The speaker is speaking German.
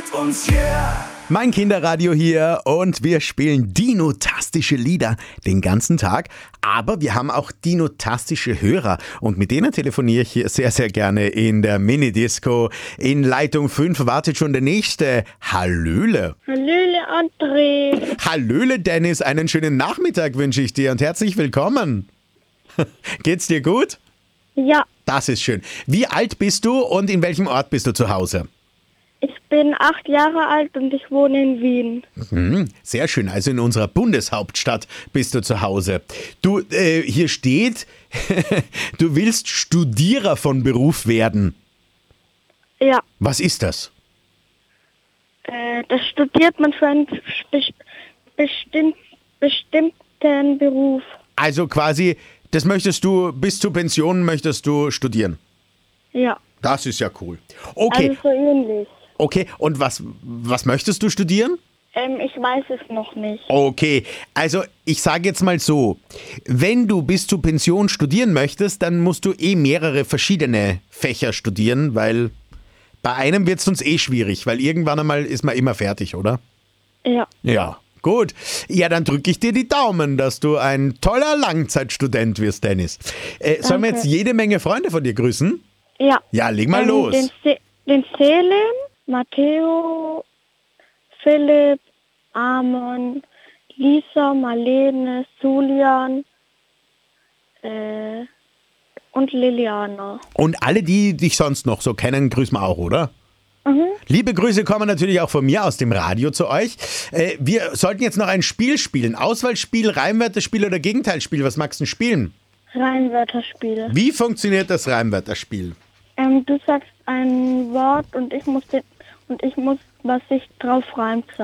uns, yeah. Mein Kinderradio hier und wir spielen dinotastische Lieder den ganzen Tag. Aber wir haben auch dinotastische Hörer und mit denen telefoniere ich hier sehr, sehr gerne in der Minidisco. In Leitung 5 wartet schon der nächste. Hallöle. Hallöle, André. Hallöle, Dennis. Einen schönen Nachmittag wünsche ich dir und herzlich willkommen. Geht's dir gut? Ja, Das ist schön. Wie alt bist du und in welchem Ort bist du zu Hause? ich bin 8 Jahre alt und ich wohne in Wien. Sehr schön, also in unserer Bundeshauptstadt bist du zu Hause. Du, hier steht, du willst Studierer von Beruf werden. Ja, Was ist das? das studiert man für einen bestimmten Beruf. Also quasi, das möchtest du, bis zur Pension möchtest du studieren. Ja, Das ist ja cool. Okay, also so ähnlich. okay, und was möchtest du studieren? Ich weiß es noch nicht. Okay, also ich sage jetzt mal so, wenn du bis zur Pension studieren möchtest, dann musst du mehrere verschiedene Fächer studieren, weil bei einem wird es uns schwierig, weil irgendwann einmal ist man immer fertig, oder? Ja, Ja, gut. Ja, dann drücke ich dir die Daumen, dass du ein toller Langzeitstudent wirst, Dennis. Sollen wir jetzt jede Menge Freunde von dir grüßen? ja. Ja, leg mal los. Den Selim, Matteo, Philipp, Amon, Lisa, Marlene, Julian und Liliana. Und alle, die dich sonst noch so kennen, grüßen wir auch, oder? Liebe Grüße kommen natürlich auch von mir aus dem Radio zu euch. Wir sollten jetzt noch ein Spiel spielen. Auswahlspiel, Reimwörterspiel oder Gegenteilspiel. Was magst du denn spielen? Reimwörterspiele. Wie funktioniert das Reimwörterspiel? Du sagst ein Wort und ich muss, was sich drauf reimt, sagen.